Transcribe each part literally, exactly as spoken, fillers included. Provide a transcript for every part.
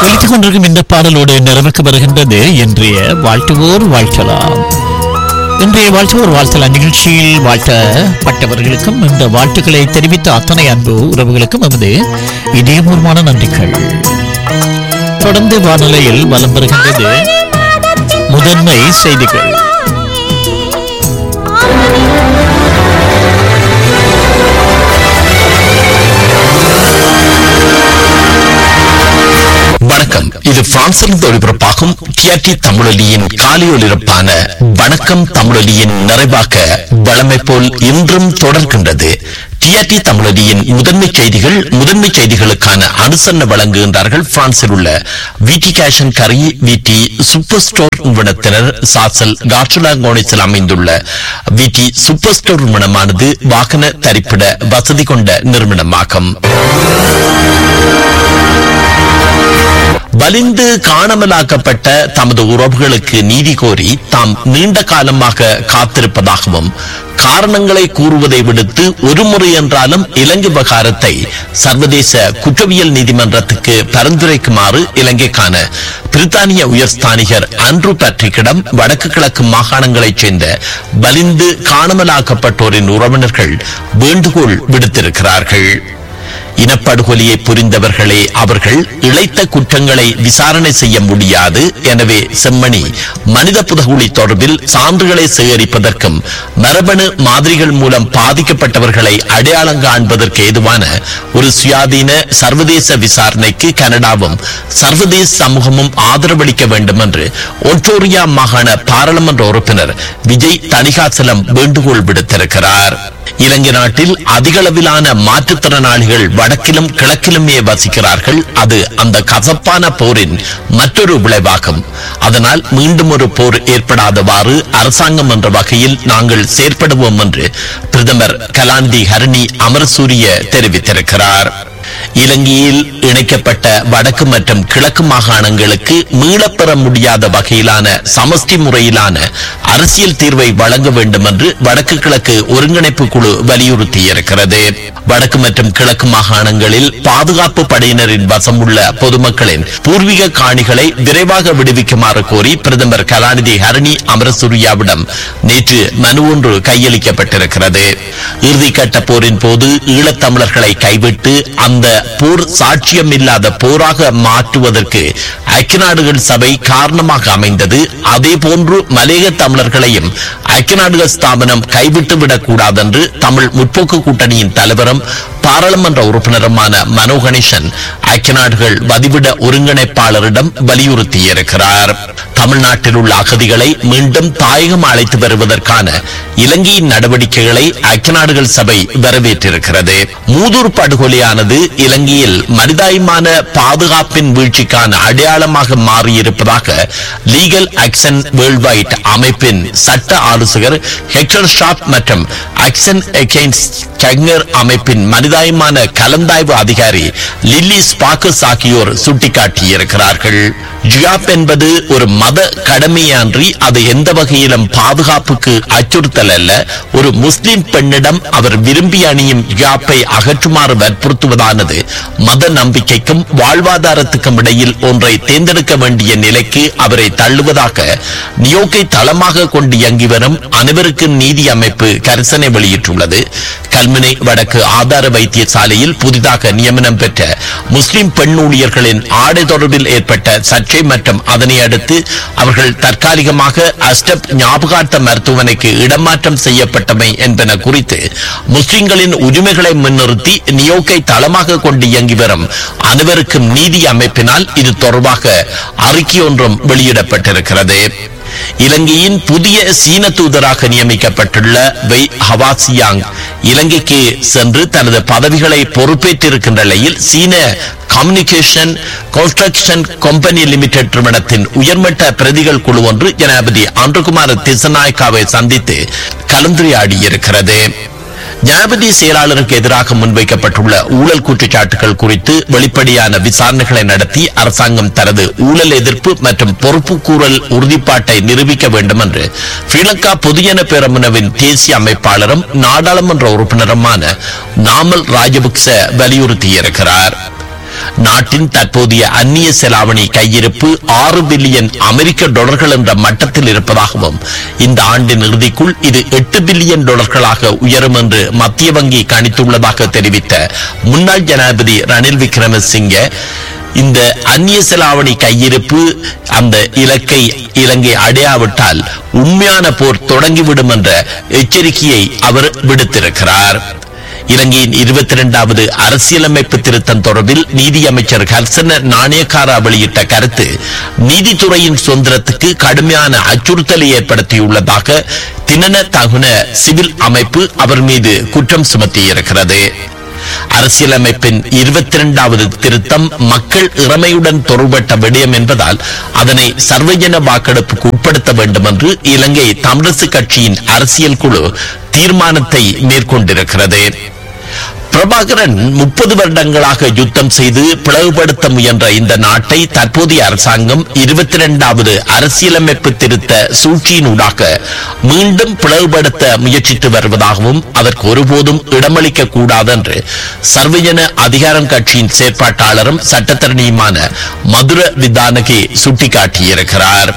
ஒலித்துக் கொண்டிருக்கும் இந்த பாடலோடு நிறைவுக்கு வருகின்றது இன்றைய வாழ்த்துவோர் வாழ்த்தலாம். இன்றைய வாழ்த்துவோர் வாழ்த்தலாம் நிகழ்ச்சியில் வாழ்த்தப்பட்டவர்களுக்கும் இந்த வாழ்த்துக்களை தெரிவித்த அத்தனை அன்பு உறவுகளுக்கும் நமது இதயபூர்வமான நன்றிகள். தொடர்ந்து வானிலையில் வலம் பெறுகின்றது முதன்மை செய்திகள். வணக்கம். இது பிரான்சிலிருந்து ஒளிபரப்பாகும் டிஆர்டி தமிழொலியின் காலை ஒலிபரப்பான வணக்கம் தமிழொலியின் நிறைவாக வழமை போல் இன்றும் தொடர்கின்றது. டிஆர்டி தமிழொலியின் முதன்மை செய்திகள். முதன்மை செய்திகளுக்கான அனுசரணை வழங்குகின்றார்கள் பிரான்சில் உள்ள விடி கேஷன் கரி விடி சூப்பர் ஸ்டோர் நிறுவனத்தினர். சாசல் காற்றுலா கோணிஸில் அமைந்துள்ள விடி சூப்பர் ஸ்டோர் நிறுவனமானது வாகன தரிப்பிட வசதி கொண்ட நிறுவனமாகும். வலிந்து காணாமலாக்கப்பட்ட தமது உறவுகளுக்கு நீதி கோரி தாம் நீண்ட காலமாக காத்திருப்பதாகவும் காரணங்களை கூறுவதை விடுத்து ஒரு முறை என்றாலும் இலங்கை விவகாரத்தை சர்வதேச குற்றவியல் நீதிமன்றத்துக்கு பரிந்துரைக்குமாறு இலங்கைக்கான பிரித்தானிய உயர்ஸ்தானிகர் ஆண்ட்ரூ பேட்ரிக்கிடம் வடக்கு கிழக்கு மாகாணங்களைச் சேர்ந்த வலிந்து காணாமலாக்கப்பட்டோரின் உறவினர்கள் வேண்டுகோள் விடுத்திருக்கிறார்கள். இனப்படுகொலையை புரிந்தவர்களே அவர்கள் இழைத்த குற்றங்களை விசாரணை செய்ய முடியாது. எனவே செம்மணி மனித புதகுழி தொடர்பில் சான்றுகளை சேகரிப்பதற்கும் மரபணு மாதிரிகள் மூலம் பாதிக்கப்பட்டவர்களை அடையாளம் காண்பதற்கு ஏதுவான ஒரு சுயாதீன சர்வதேச விசாரணைக்கு கனடாவும் சர்வதேச சமூகமும் ஆதரவளிக்க வேண்டும் என்று ஒன்டோரியா மாகாண பாராளுமன்ற உறுப்பினர் விஜய் தணிகாசலம் வேண்டுகோள் விடுத்திருக்கிறார். இலங்கை நாட்டில் அதிகளவிலான மாற்றுத்திறனாளிகள் வடக்கிலும் கிழக்கிலுமே வசிக்கிறார்கள். அது அந்த கசப்பான போரின் மற்றொரு விளைவாகும். அதனால் மீண்டும் ஒரு போர் ஏற்படாதவாறு அரசாங்கம் என்ற வகையில் நாங்கள் செயற்படுவோம் என்று பிரதமர் கலாநிதி ஹரணி அமரசூரிய தெரிவித்திருக்கிறார். இலங்கையில் இணைக்கப்பட்ட வடக்கு மற்றும் கிழக்கு மாகாணங்களுக்கு மீளப்பெற முடியாத வகையிலான சமஷ்டி முறையிலான அரசியல் தீர்வை வழங்க வேண்டும் என்று வடக்கு கிழக்கு ஒருங்கிணைப்பு குழு வலியுறுத்தியிருக்கிறது. வடக்கு மற்றும் கிழக்கு மாகாணங்களில் பாதுகாப்பு படையினரின் வசம் உள்ள பொதுமக்களின் பூர்வீக காணிகளை விரைவாக விடுவிக்குமாறு கோரி பிரதமர் கலாநிதி ஹரணி அமரசூரியாவிடம் நேற்று மனு ஒன்று கையளிக்கப்பட்டிருக்கிறது. இறுதிக்கட்ட போரின் போது ஈழத்தமிழர்களை கைவிட்டு அந்த போர் சாட்சியம் இல்லாத போராக மாற்றுவதற்கு ஐக்கிய நாடுகள் சபை காரணமாக அமைந்தது. அதே போன்று மலேக தமிழர்களையும் ஐக்கிய நாடுகள் ஸ்தாபனம் கைவிட்டுவிடக் கூடாது என்று தமிழ் முற்போக்கு கூட்டணியின் தலைவரும் பாராளுமன்ற உறுப்பினருமான மனோ கணேசன் ஐக்கிய நாடுகள் வதிவிட ஒருங்கிணைப்பாளரிடம் வலியுறுத்தியிருக்கிறார். தமிழ்நாட்டில் உள்ள அகதிகளை மீண்டும் தாயகம் அழைத்து வருவதற்கான இலங்கையின் நடவடிக்கைகளை ஐக்கிய நாடுகள் சபை வரவேற்றிருக்கிறது. மூதூர் படுகொலையானது இலங்கையில் மனிதாயமான பாதுகாப்பின் வீழ்ச்சிக்கான அடையாளமாக மாறியிருப்பதாக லீகல் ஆக்ஷன் வேர்ல்ட் வைட் அமைப்பின் சட்ட ஆலோசகர் ஹெக்டர் ஷாப் மற்றும் ஆக்ஷன் அகெயின்ஸ்ட் கங்கர் அமைப்பின் மனிதாயமான கலந்தாய்வு அதிகாரி லில்லி ஸ்பாக்கஸ் ஆகியோர் சுட்டிக்காட்டியிருக்கிறார்கள். ஜியாப் என்பது ஒரு மத கடமையான்றி அது எந்த வகையிலும் பாதுகாப்புக்கு அச்சுறுத்தல் அல்ல. ஒரு முஸ்லிம் பெண்ணிடம் அவர் விரும்பி அணியும் ஜியாப்பை அகற்றுமாறு வற்புறுத்துவதானது மத நம்பிக்கைக்கும் வாழ்வாதாரத்துக்கும் இடையில் ஒன்றை தேர்ந்தெடுக்க வேண்டிய நிலைக்கு அவரை தள்ளுவதாக நியோக்கை தளமாக கொண்டு இயங்கி வரும் அனைவருக்கும் நீதி அமைப்பு கரிசனை வெளியிட்டுள்ளது. கல்முனை வடக்கு ஆதார வைத்தியசாலையில் புதிதாக நியமனம் பெற்ற முஸ்லிம் பெண் ஊழியர்களின் ஆடை தொடர்பில் ஏற்பட்ட சர்ச்சை மற்றும் அதனை அடுத்து அவர்கள் தற்காலிகமாக அஸ்டப் ஞாபகார்த்த மருத்துவமனைக்கு இடமாற்றம் செய்யப்பட்டமை என்பன குறித்து முஸ்லிம்களின் உரிமைகளை முன்னிறுத்தி நியோக்கை தளமாக கொண்டு இயங்கி வரும் அனைவருக்கும் நீதி அமைப்பினால் இது தொடர்பாக அறிக்கை ஒன்றும் வெளியிடப்பட்டிருக்கிறது. இலங்கையின் புதிய சீன தூதராக நியமிக்கப்பட்டுள்ள வெய் ஹவாசியாங் இலங்கைக்கு சென்று தனது பதவிகளை பொறுப்பேற்றிருக்கின்ற நிலையில் சீன கம்யூனிகேஷன் கன்ஸ்ட்ரக்ஷன் கம்பெனி லிமிடெட் நிறுவனத்தின் உயர்மட்ட பிரதிகள் குழு ஒன்று ஜனாதிபதி அன்றுகுமார் திசநாயக்காவை சந்தித்து கலந்துரையாடியிருக்கிறது. ஜனாதிபதி செயலாளருக்கு எதிராக முன்வைக்கப்பட்டுள்ள ஊழல் குற்றச்சாட்டுகள் குறித்து வெளிப்படையான விசாரணைகளை நடத்தி அரசாங்கம் தனது ஊழல் எதிர்ப்பு மற்றும் பொறுப்புக்கூறல் உறுதிப்பாட்டை நிரூபிக்க வேண்டும் என்று ஸ்ரீலங்கா பொதுஜன பேரமுனவின் தேசிய அமைப்பாளரும் நாடாளுமன்ற உறுப்பினருமான நாமல் ராஜபக்ச வலியுறுத்தியிருக்கிறார். நாட்டின் தற்போதைய அந்நிய செலாவணி கையிருப்பு ஆறு பில்லியன் அமெரிக்க டாலர்கள் என்ற மட்டத்தில் இருப்பதாகவும் இந்த ஆண்டின் இறுதிக்குள் இது எட்டு பில்லியன் டாலர்களாக உயரும் என்று மத்திய வங்கி கணித்துள்ளதாக தெரிவித்த முன்னாள் ஜனாதிபதி ரணில் விக்ரமசிங்கே, இந்த அந்நிய செலாவணி கையிருப்பு அந்த இலக்கை இலங்கை அடையாவிட்டால் உண்மையான போர் தொடங்கிவிடும் என்ற எச்சரிக்கையை அவர் விடுத்திருக்கிறார். இலங்கையின் இருபத்தி இரண்டாவது அரசியலமைப்பு திருத்தம் தொடர்பில் நீதியமைச்சர் ஹர்சன நாணயக்காரா வெளியிட்ட கருத்து நீதித்துறையின் சுதந்திரத்துக்கு கடுமையான அச்சுறுத்தலை ஏற்படுத்தியுள்ளதாக தினன தகுன சிவில் அமைப்பு அவர் மீது குற்றம் சுமத்தியிருக்கிறது. அரசியலமைப்பின் இருபத்தி இரண்டாவது திருத்தம் மக்கள் இறமையுடன் தொடர்பட்ட விடயம் என்பதால் அதனை சர்வஜன வாக்கெடுப்புக்கு உட்படுத்த வேண்டும் என்று இலங்கை தமிழரசு கட்சியின் அரசியல் குழு தீர்மானத்தை மேற்கொண்டிருக்கிறது. பிரபாகரன் முப்பது வருடங்களாக யுத்தம் செய்து பிளவுபடுத்த முயன்ற இந்த நாட்டை தற்போதைய அரசாங்கம் இருபத்தி இரண்டாவது அரசியலமைப்பு திருத்த சூழ்ச்சியினூடாக மீண்டும் பிளவுபடுத்த முயற்சித்து வருவதாகவும் அதற்கு ஒருபோதும் இடமளிக்க கூடாது என்று சர்வஜன அதிகாரம் கட்சியின் செயற்பாட்டாளரும் சட்டத்தரணியுமான மதுர விதானகே சுட்டிக்காட்டியிருக்கிறார்.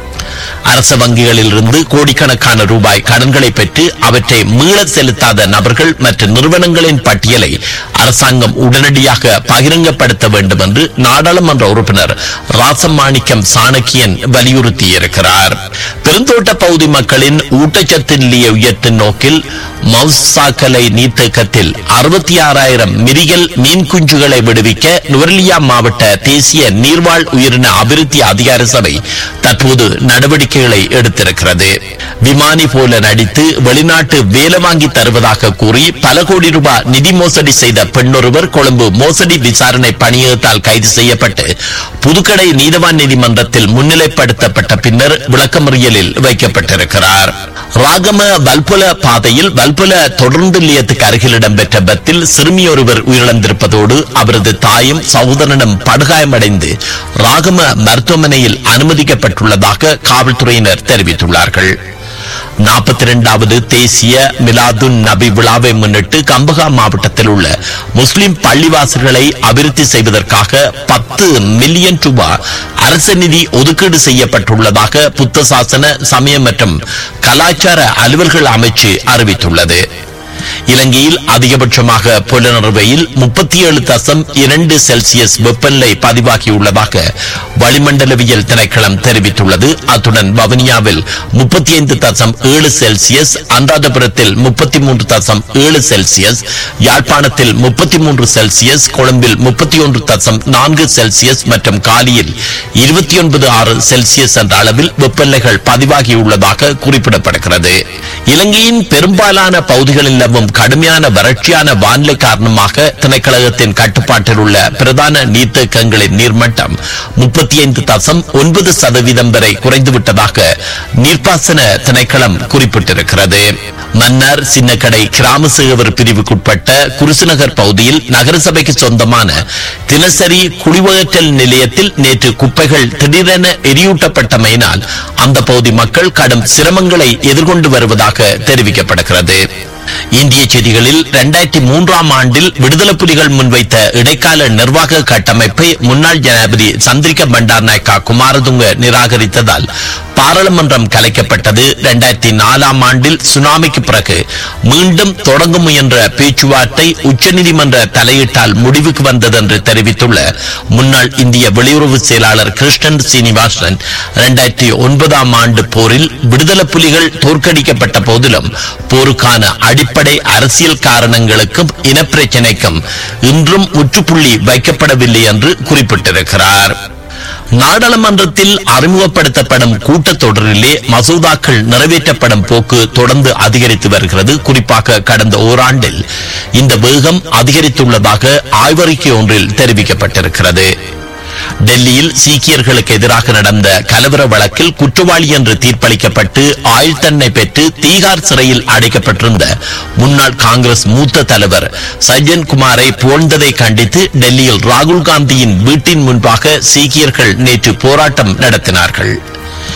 அரச வங்கிகளில் இருந்து கோடிக்கணக்கான ரூபாய் கடன்களை பெற்று அவற்றை மீள செலுத்தாத நபர்கள் மற்றும் நிறுவனங்களின் பட்டியலை அரசாங்கம் உடனடியாக பகிரங்கப்படுத்த வேண்டும் என்று நாடாளுமன்ற உறுப்பினர் ராசமாணிக்கம் சாணக்கியன் வலியுறுத்தியிருக்கிறார். பெருந்தோட்ட பகுதி மக்களின் ஊட்டச்சத்து நிலையை உயர்த்தும் நோக்கில் மவுசாக்கலை நீர்த்தேக்கத்தில் அறுபத்தி ஆறாயிரம் மிரிகல் மீன் குஞ்சுகளை விடுவிக்க நுவரெலியா மாவட்ட தேசிய நீர்வாழ் உயிரின அபிவிருத்தி அதிகார சபை தற்போது நடவடிக்கைகளை எடுத்திருக்கிறது. விமானி போல நடித்து வெளிநாட்டு வேலை வாங்கி தருவதாக கூறி பல கோடி ரூபாய் நிதி மோசடி செய்த பெண்ணொருவர் கொழும்பு மோசடி விசாரணை பணியகத்தால் கைது செய்யப்பட்டு புதுக்கடை நீதவான் நீதிமன்றத்தில் முன்னிலைப்படுத்தப்பட்ட பின்னர் விளக்கமறியலில் வைக்கப்பட்டிருக்கிறார். ராகம வல்புல பாதையில் வல்புல தொடர்ந்து நிலையத்துக்கு அருகில் இடம்பெற்ற விபத்தில் சிறுமியொருவர் உயிரிழந்திருப்பதோடு அவரது தாயும் சகோதரனும் படுகாயமடைந்து ராகம மருத்துவமனையில் அனுமதிக்கப்பட்டுள்ளதாக காவல்துறையினர் தெரிவித்துள்ளார்கள். நாற்பத்தி இரண்டாவது தேசிய மிலாதுன் நபி விழாவை முன்னிட்டு கம்பகா மாவட்டத்தில் உள்ள முஸ்லிம் பள்ளிவாசல்களை அபிவிருத்தி செய்வதற்காக பத்து மில்லியன் ரூபாய் அரசு நிதி ஒதுக்கீடு செய்யப்பட்டுள்ளதாக புத்த சாசன சமயம் மற்றும் கலாச்சார அலுவல்கள் அமைச்சு அறிவித்துள்ளது. இலங்கையில் அதிகபட்சமாக புலனறுவையில் முப்பத்தி ஏழு தசம் இரண்டு செல்சியஸ் வெப்பநிலை பதிவாகியுள்ளதாக வளிமண்டலவியல் திணைக்களம் தெரிவித்துள்ளது. அத்துடன் வவுனியாவில் முப்பத்தி ஐந்து தசம் ஏழு செல்சியஸ், அனுராதபுரத்தில் முப்பத்தி மூன்று தசம் ஏழு செல்சியஸ், யாழ்ப்பாணத்தில் முப்பத்தி மூன்று செல்சியஸ், கொழும்பில் முப்பத்தி ஒன்று தசம் நான்கு செல்சியஸ் மற்றும் காலியில் இருபத்தி ஒன்பது ஆறு செல்சியஸ் என்ற அளவில் வெப்பநிலைகள் பதிவாகியுள்ளதாக குறிப்பிடப்படுகிறது. இலங்கையின் பெரும்பாலான பகுதிகளில் நிலவும் கடுமையான வறட்சியான வானிலை காரணமாக திணைக்களகத்தின் கட்டுப்பாட்டில் உள்ள பிரதான நீர்த்தேக்கங்களின் நீர்மட்டம் முப்பத்தி ஐந்து தசம் ஒன்பது சதவீதம் வரை குறைந்துவிட்டதாக நீர்ப்பாசன திணைக்களம் குறிப்பிட்டிருக்கிறது. மன்னார் சின்னக்கடை கிராம சேவர் பிரிவுக்குட்பட்ட குருசுநகர் பகுதியில் நகரசபைக்கு சொந்தமான தினசரி குடிவகற்றல் நிலையத்தில் நேற்று குப்பைகள் திடீரென எரியூட்டப்பட்டமையினால் அந்த பகுதி மக்கள் கடும் சிரமங்களை எதிர்கொண்டு வருவதாக தெரிவிக்கப்படுகிறது. இந்திய செய்திகளில் இரண்டாயிரத்தி மூன்றாம் ஆண்டில் விடுதலை புலிகள் முன்வைத்த இடைக்கால நிர்வாக கட்டமைப்பை முன்னாள் ஜனாதிபதி சந்திரிகா பண்டாரநாயக்கா குமாரதுங்க நிராகரித்ததால் பாராளுமன்றம் கலைக்கப்பட்டது. இரண்டாயிரத்தி நாலாம் ஆண்டில் சுனாமிக்கு பிறகு மீண்டும் தொடங்க முயன்ற பேச்சுவார்த்தை உச்சநீதிமன்ற தலையீட்டால் முடிவுக்கு வந்தது என்று தெரிவித்துள்ள முன்னாள் இந்திய வெளியுறவு செயலாளர் கிருஷ்ணன் சீனிவாசன், இரண்டாயிரத்தி ஒன்பதாம் ஆண்டு போரில் விடுதலை புலிகள் தோற்கடிக்கப்பட்ட போதிலும் போருக்கான அடிப்படை அரசியல் காரணங்களுக்கும் இனப்பிரச்சினைக்கும் இன்றும் முற்றுப்புள்ளி வைக்கப்படவில்லை என்று குறிப்பிட்டிருக்கிறார். நாடாளுமன்றத்தில் அறிமுகப்படுத்தப்படும் கூட்டத்தொடரிலே மசோதாக்கள் நிறைவேற்றப்படும் போக்கு தொடர்ந்து அதிகரித்து வருகிறது. குறிப்பாக கடந்த ஓராண்டில் இந்த வேகம் அதிகரித்துள்ளதாக ஆய்வறிக்கை ஒன்றில் தெரிவிக்கப்பட்டிருக்கிறது. டெல்லியில் சீக்கியர்களுக்கு எதிராக நடந்த கலவர வழக்கில் குற்றவாளி என்று தீர்ப்பளிக்கப்பட்டு ஆயுள் தண்டனை பெற்று தீகார் சிறையில் அடைக்கப்பட்டிருந்த முன்னாள் காங்கிரஸ் மூத்த தலைவர் சஜ்ஜன் குமாரை புகழ்ந்ததை கண்டித்து டெல்லியில் ராகுல் காந்தியின் வீட்டின் முன்பாக சீக்கியர்கள் நேற்று போராட்டம் நடத்தினார்கள்.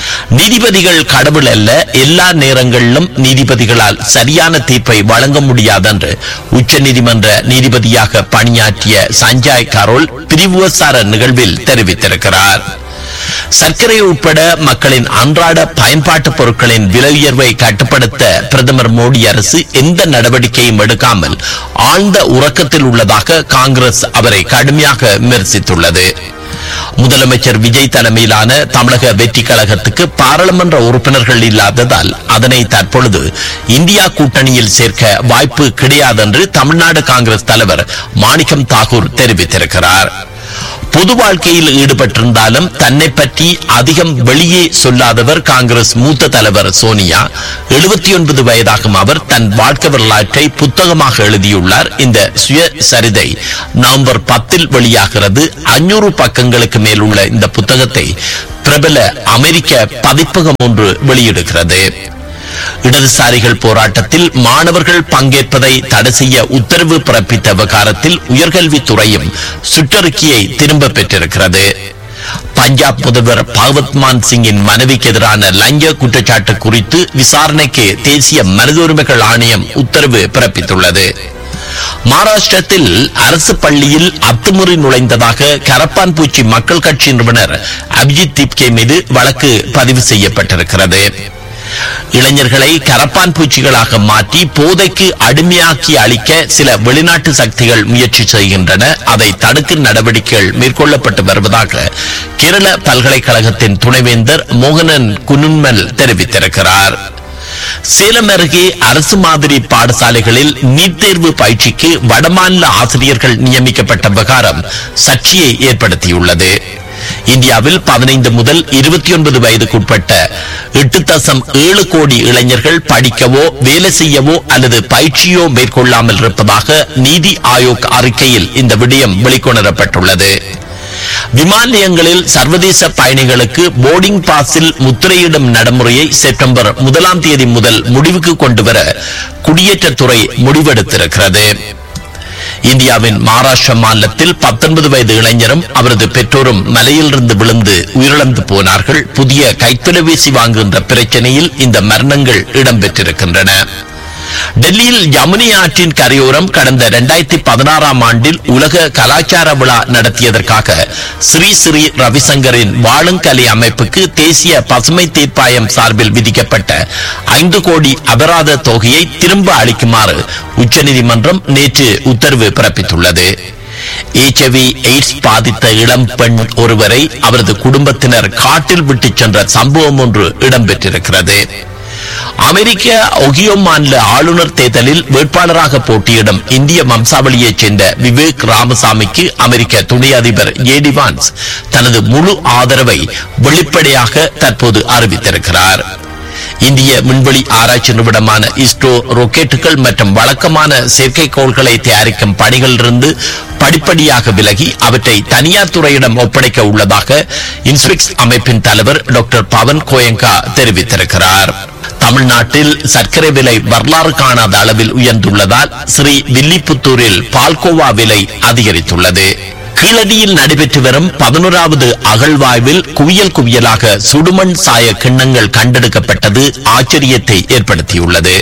நீதிபதிகள் கடவுள் அல்ல, எல்லா நேரங்களிலும் நீதிபதிகளால் சரியான தீர்ப்பை வழங்க முடியாது என்று உச்ச நீதிமன்ற நீதிபதியாக பணியாற்றிய சஞ்சய் கரோல் பிரிவுசார நிகழ்வில் தெரிவித்திருக்கிறார். சர்க்கரை உட்பட மக்களின் அன்றாட பயன்பாட்டு பொருட்களின் விலை உயர்வை கட்டுப்படுத்த பிரதமர் மோடி அரசு எந்த நடவடிக்கையும் எடுக்காமல் ஆழ்ந்த உறக்கத்தில் உள்ளதாக காங்கிரஸ் அவரை கடுமையாக விமர்சித்துள்ளது. முதலமைச்சர் விஜய் தலைமையிலான தமிழக வெற்றி கழகத்துக்கு பாராளுமன்ற உறுப்பினர்கள் இல்லாததால் அதனை தற்பொழுது இந்தியா கூட்டணியில் சேர்க்க வாய்ப்பு கிடையாது என்று தமிழ்நாடு காங்கிரஸ் தலைவர் மாணிக்கம் தாகூர் தெரிவித்திருக்கிறார். பொது வாழ்க்கையில் ஈடுபட்டிருந்தாலும் தன்னை பற்றி அதிகம் வெளியே சொல்லாதவர் காங்கிரஸ் மூத்த தலைவர் சோனியா. எழுபத்தி ஒன்பது வயதாகும் அவர் தன் வாழ்க்கை வரலாற்றை புத்தகமாக எழுதியுள்ளார். இந்த சுயசரிதை நவம்பர் பத்தில் வெளியாகிறது. அஞ்சூறு பக்கங்களுக்கு மேல் உள்ள இந்த புத்தகத்தை பிரபல அமெரிக்க பதிப்பகம் ஒன்று வெளியிடுகிறது. இடதுசாரிகள் போராட்டத்தில் மாணவர்கள் பங்கேற்பதை தடை செய்ய உத்தரவு பிறப்பித்த விவகாரத்தில் உயர்கல்வித்துறையும் சுற்றறிக்கையை திரும்ப பெற்றிருக்கிறது. பஞ்சாப் முதல்வர் பகவத் மான் சிங்கின் மனைவிக்கு எதிரான லஞ்ச குற்றச்சாட்டு குறித்து விசாரணைக்கு தேசிய மனித உரிமைகள் ஆணையம் உத்தரவு பிறப்பித்துள்ளது. மகாராஷ்டிரத்தில் அரசு பள்ளியில் அத்துமுறை நுழைந்ததாக கரப்பான் பூச்சி மக்கள் கட்சி நிறுவனர் அபிஜித் திப்கே மீது வழக்கு பதிவு செய்யப்பட்டிருக்கிறது. இளைஞர்களை கரப்பான் பூச்சிகளாக மாற்றி போதைக்கு அடிமையாக்கி அளிக்க சில வெளிநாட்டு சக்திகள் முயற்சி செய்கின்றன. அதை தடுக்கும் நடவடிக்கைகள் மேற்கொள்ளப்பட்டு வருவதாக கேரள பல்கலைக்கழகத்தின் துணைவேந்தர் மோகனன் குனுன்மல் தெரிவித்திருக்கிறார். சேலம் அருகே அரசு மாதிரி பாடசாலைகளில் நீட் தேர்வு பயிற்சிக்கு வடமாநில ஆசிரியர்கள் நியமிக்கப்பட்ட விவகாரம் சர்ச்சையை ஏற்படுத்தியுள்ளது. இந்தியாவில் பதினைந்து முதல் இருபத்தி ஒன்பது வயதுக்குட்பட்ட எட்டு தசம் ஏழு கோடி இளைஞர்கள் படிக்கவோ வேலை செய்யவோ அல்லது பயிற்சியோ மேற்கொள்ளாமல் இருப்பதாக நீதி ஆயோக் அறிக்கையில் இந்த விடயம் வெளிக்கொணரப்பட்டுள்ளது. விமான நிலையங்களில் சர்வதேச பயணிகளுக்கு போர்டிங் பாஸில் முத்திரையிடும் நடைமுறையை செப்டம்பர் முதலாம் தேதி முதல் முடிவுக்கு கொண்டுவர குடியேற்றத்துறை முடிவெடுத்திருக்கிறது. இந்தியாவின் மகாராஷ்டிரா மாநிலத்தில் பத்தொன்பது வயது இளைஞரும் அவரது பெற்றோரும் மலையிலிருந்து விழுந்து உயிரிழந்து போனார்கள். புதிய கைத்தொலைபேசி வாங்குகின்ற பிரச்சனையில் இந்த மரணங்கள் இடம்பெற்றிருக்கின்றன. டெல்லியில் யமுனை ஆற்றின் கரையோரம் கடந்த இரண்டாயிரத்தி பதினாறாம் ஆண்டில் உலக கலாச்சார விழா நடத்தியதற்காக ஸ்ரீ ஸ்ரீ ரவிசங்கரின் வாழுங்கலை அமைப்புக்கு தேசிய பசுமை தீர்ப்பாயம் சார்பில் விதிக்கப்பட்ட ஐந்து கோடி அபராத தொகையை திரும்ப அளிக்குமாறு உச்சநீதிமன்றம் நேற்று உத்தரவு பிறப்பித்துள்ளது. எச்ஐவி எய்ட்ஸ் பாதித்த இளம் பெண் ஒருவரை அவரது குடும்பத்தினர் காட்டில் விட்டுச் சென்ற சம்பவம் ஒன்று இடம்பெற்றிருக்கிறது. அமெரிக்க ஒகியோ மாநில ஆளுநர் தேர்தலில் வேட்பாளராக போட்டியிடும் இந்திய வம்சாவளியைச் சேர்ந்த விவேக் ராமசாமிக்கு அமெரிக்க துணை அதிபர் ஜேடி வான்ஸ் தனது முழு ஆதரவை வெளிப்படையாக தற்போது அறிவித்திருக்கிறார். இந்திய விண்வெளி ஆராய்ச்சி நிறுவனமான இஸ்ரோ ராக்கெட்டுகள் மற்றும் வழக்கமான செயற்கைக்கோள்களை தயாரிக்கும் பணிகளிலிருந்து படிப்படியாக விலகி அவற்றை தனியார் துறையிடம் ஒப்படைக்க உள்ளதாக இன்ஸ்பெக்ஸ் அமைப்பின் தலைவர் டாக்டர் பவன் கோயங்கா தெரிவித்திருக்கிறார். தமிழ்நாட்டில் சர்க்கரை விலை வரலாறு காணாத அளவில் உயர்ந்துள்ளதால் ஸ்ரீ வில்லிபுத்தூரில் பால்கோவா விலை அதிகரித்துள்ளது. கீழடியில் நடைபெற்று வரும் பதினோராவது அகழ்வாய்வில் குவியல் குவியலாக சுடுமண் சாய கிண்ணங்கள் கண்டெடுக்கப்பட்டது ஆச்சரியத்தை ஏற்படுத்தியுள்ளது.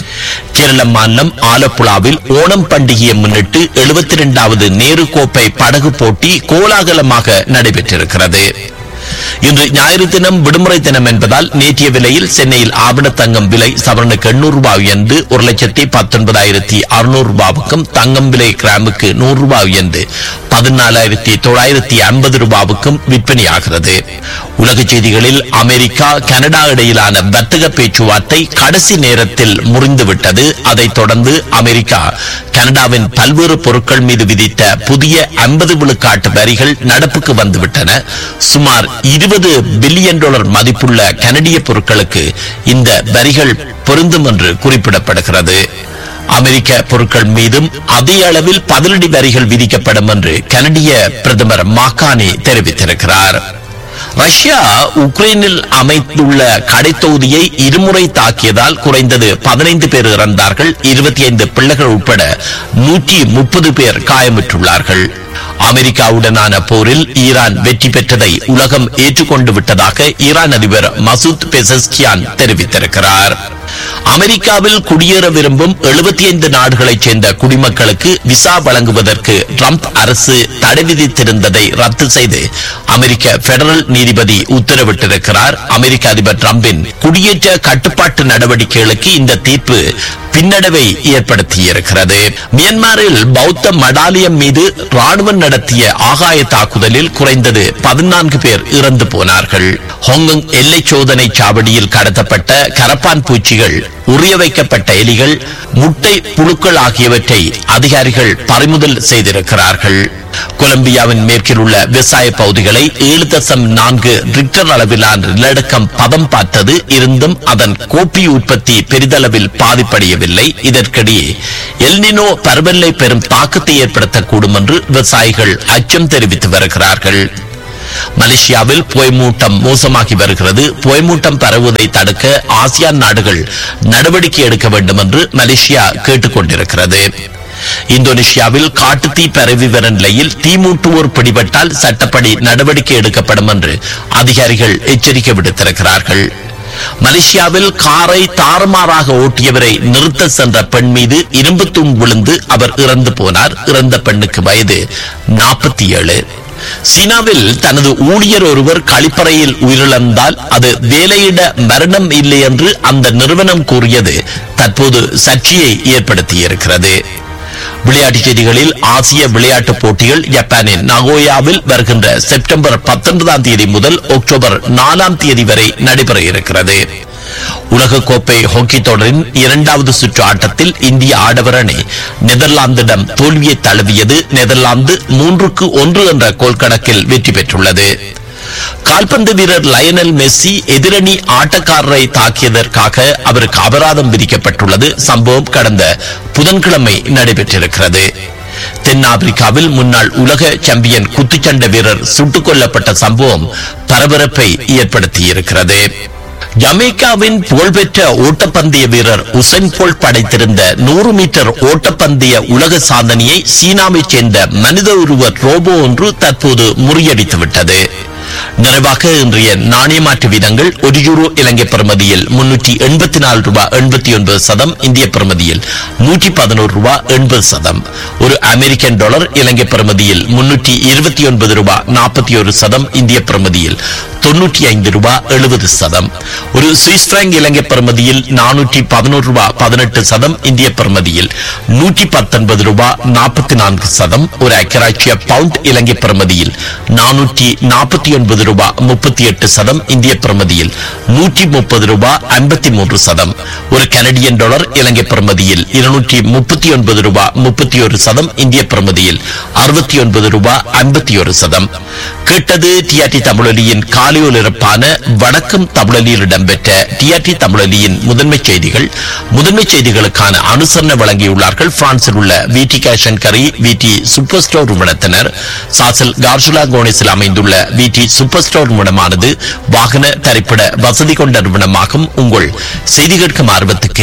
கேரள மாநிலம் ஆலப்புழாவில் ஓணம் பண்டிகையை முன்னிட்டு எழுபத்தி இரண்டாவது நேரு கோப்பை படகு போட்டி கோலாகலமாக நடைபெற்றிருக்கிறது. இன்று ஞாயிறு தினம் விடுமுறை தினம் என்பதால் நேற்றைய விலையில் சென்னையில் ஆபண தங்கம் விலை சவரனுக்கு எண்ணூறு ரூபாய் உயர்ந்து ஒரு லட்சத்தி பத்தொன்பதாயிரத்தி அறுநூறு ரூபாவுக்கும், தங்கம் விலை கிராமுக்கு நூறு ரூபாய் உயர்ந்து பதினாலாயிரத்தி தொள்ளாயிரத்தி ஐம்பது ரூபாவுக்கும் விற்பனையாகிறது. உலக செய்திகளில் அமெரிக்கா கனடா இடையிலான வர்த்தக பேச்சுவார்த்தை கடைசி நேரத்தில் முறிந்துவிட்டது. அதைத் தொடர்ந்து அமெரிக்கா கனடாவின் பல்வேறு பொருட்கள் மீது விதித்த புதிய ஐம்பது விழுக்காட்டு வரிகள் நடப்புக்கு வந்துவிட்டன. சுமார் இருபது பில்லியன் டாலர் மதிப்புள்ள கனடிய பொருட்களுக்கு இந்த வரிகள் பொருந்தும் என்று குறிப்பிடப்படுகிறது. அமெரிக்க பொருட்கள் மீதும் அதே அளவில் பதிலடி வரிகள் விதிக்கப்படும் என்று கனடிய பிரதமர் மாக்கானி தெரிவித்திருக்கிறார். ரஷ்யா உக்ரைனில் அமைத்துள்ள கடைத்தொகுதியை இருமுறை தாக்கியதால் குறைந்தது பதினைந்து பேர் இறந்தார்கள். இருபத்தி ஐந்து பிள்ளைகள் உட்பட நூற்றி முப்பது பேர் காயமுற்றுள்ளார்கள். அமெரிக்காவுடனான போரில் ஈரான் வெற்றி பெற்றதை உலகம் ஏற்றுக்கொண்டு விட்டதாக ஈரான் அதிபர் மசூத் பெசஸ்கியான் தெரிவித்திருக்கிறார். அமெரிக்காவில் குடியேற விரும்பும் எழுபத்தி ஐந்து நாடுகளைச் சேர்ந்த குடிமக்களுக்கு விசா வழங்குவதற்கு ட்ரம்ப் அரசு தடை விதித்திருந்ததை ரத்து செய்து அமெரிக்க பெடரல் நீதிபதி உத்தரவிட்டிருக்கிறார். அமெரிக்க அதிபர் ட்ரம்பின் குடியேற்ற கட்டுப்பாட்டு நடவடிக்கைகளுக்கு இந்த தீர்ப்பு பின்னடைவை ஏற்படுத்தியிருக்கிறது. மியான்மரில் பௌத்த மடாலயம் மீது ராணுவம் நடத்திய ஆகாய தாக்குதலில் குறைந்தது பதினான்கு பேர் இறந்து போனார்கள். ஹாங்காங் எல்லை சோதனை சாவடியில் கடத்தப்பட்ட கரப்பான் பூச்சிகள், உரிய வைக்கப்பட்ட எலிகள், முட்டை புழுக்கள் ஆகியவற்றை அதிகாரிகள் பறிமுதல் செய்திருக்கிறார்கள். கொலம்பியாவின் மேற்கில் உள்ள விவசாய பகுதிகளை ஏழு தசம் நான்கு ரிக்டர் அளவிலான நிலநடுக்கம் பதம் பார்த்தது. இருந்தும் அதன் கோப்பி உற்பத்தி பெரிதளவில் பாதிப்படையவில்லை. இதற்கிடையே எல்னினோ பருவநிலை பெரும் தாக்கத்தை ஏற்படுத்தக்கூடும் என்று விவசாயிகள் அச்சம் தெரிவித்து வருகிறார்கள். மலேசியாவில் புகைமூட்டம் மோசமாகி வருகிறது. புகைமூட்டம் பரவுவதை தடுக்க ஆசியான் நாடுகள் நடவடிக்கை எடுக்க வேண்டும் என்று மலேசியா கேட்டுக் கொண்டிருக்கிறது. இந்தோனேஷியாவில் காட்டுத்தீ பரவி வரும் நிலையில் தீமூட்டுவோர் பிடிபட்டால் சட்டப்படி நடவடிக்கை எடுக்கப்படும் என்று அதிகாரிகள் எச்சரிக்கை விடுத்திருக்கிறார்கள். மலேசியாவில் காரை தாறுமாறாக ஓட்டியவரை நிறுத்த சென்ற பெண் மீது இரும்பு தூண் விழுந்து அவர் இறந்து போனார். இறந்த பெண்ணுக்கு வயது நாற்பத்தி ஏழு. சீனாவில் தனது ஊழியர் ஒருவர் கழிப்பறையில் உயிரிழந்தால் அது வேலையிட மரணம் இல்லை என்று அந்த நிறுவனம் கூறியது தற்போது சர்ச்சையை ஏற்படுத்தியிருக்கிறது. விளையாட்டுச் செய்திகளில் ஆசிய விளையாட்டுப் போட்டிகள் ஜப்பானின் நகோயாவில் வருகின்ற செப்டம்பர் பத்தொன்பதாம் தேதி முதல் அக்டோபர் நாலாம் தேதி வரை நடைபெற இருக்கிறது. உலகக்கோப்பை ஹாக்கி தொடரின் இரண்டாவது சுற்று ஆட்டத்தில் இந்திய ஆடவர் அணி நெதர்லாந்திடம் தோல்வியை தழுவியது. நெதர்லாந்து மூன்றுக்கு ஒன்று என்ற கோல் கணக்கில் வெற்றி பெற்றுள்ளது. கால்பந்து வீரர் லயனல் மெஸ்ஸி எதிரணி ஆட்டக்காரரை தாக்கியதற்காக அவருக்கு அபராதம் விதிக்கப்பட்டுள்ளது. சம்பவம் கடந்த புதன்கிழமை நடைபெற்றிருக்கிறது. தென்னாப்பிரிக்காவில் முன்னாள் உலக சாம்பியன் குத்துச்சண்டை வீரர் சுட்டுக் கொல்லப்பட்ட சம்பவம் பரபரப்பை ஏற்படுத்தியிருக்கிறது. ஜமேக்காவின் புகழ்பெற்ற ஓட்டப்பந்தய வீரர் உசைன் போல்ட் படைத்திருந்த நூறு மீட்டர் ஓட்டப்பந்தய உலக சாதனையை சீனாவைச் சேர்ந்த மனித உருவ ரோபோ ஒன்று தற்போது முறியடித்துவிட்டது. நிறைவாக இன்றைய நாணய மாற்று வீதங்கள்: ஒரு யூரோ இலங்கை பெறுமதியில் முன்னூற்றி எண்பத்தி நாலு ரூபாய் எண்பத்தி ஒன்பது சதம், இந்திய பெறுமதியில் நூற்றி பதினோரு ரூபாய் எண்பது சதம். ஒரு அமெரிக்கன் டாலர் இலங்கை பெறுமதியில் முன்னூற்றி இருபத்தி ஒன்பது ரூபாய் நாற்பத்தி ஒரு சதம், இந்திய பெறுமதியில் தொன்னூற்றி ஐந்து ரூபாய் எழுபது சதம். ஒரு சுவிஸ் பிராங்க் இலங்கை பெறுமதியில் நானூற்றி பதினோரு ரூபாய் பதினெட்டு சதம், இந்திய பெறுமதியில் நூற்றி பத்தொன்பது ரூபாய் நாற்பத்தி நான்கு சதம். ஒரு ஐக்கிய பவுண்ட் இலங்கை பெறுமதியில் நானூற்றி நாற்பத்தி ஒன்பது ரூபாய் முப்பத்தி எட்டு சதம், இந்திய பெறுமதியில் நூற்றி முப்பது ரூபாய் ஐம்பத்தி மூன்று சதம். ஒரு கனடியன் டாலர் இலங்கை பெறுமதியில் இருநூற்றி முப்பத்தி ஒன்பது ரூபாய் முப்பத்தி ஒரு சதம், இந்திய பெறுமதியில் அறுபத்தி ஒன்பது ரூபாய் ஐம்பத்தி ஒரு சதம். கேட்டது டிஆர்டி தமிழொலியின் காலையொலிரப்பான வணக்கம் தமிழொலியில் இடம்பெற்ற டிஆர்டி தமிழொலியின் முதன்மை செய்திகள். முதன்மை செய்திகளுக்கான அனுசரணை வழங்கியுள்ளார்கள் பிரான்சில் உள்ள விடி கேஷ் அண்ட் கரி, விடி சூப்பர் ஸ்டோர் நிறுவனத்தினர். சாசல் கார்சுலா கோனிஸில் அமைந்துள்ள விடி சூப்பர் ஸ்டோர் நிறுவனமானது வாகன தரிப்பிட வசதி கொண்ட நிறுவனமாகும். உங்கள் செய்தி கேட்கும் ஆர்வத்துக்கு